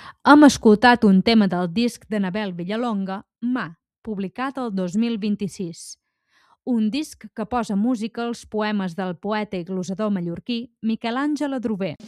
Hem escoltat un tema del disc d'Anabel Villalonga, Mà, publicat el 2026. Un disc que posa música als poemes del poeta i glosador mallorquí Miquel Àngel Adrover.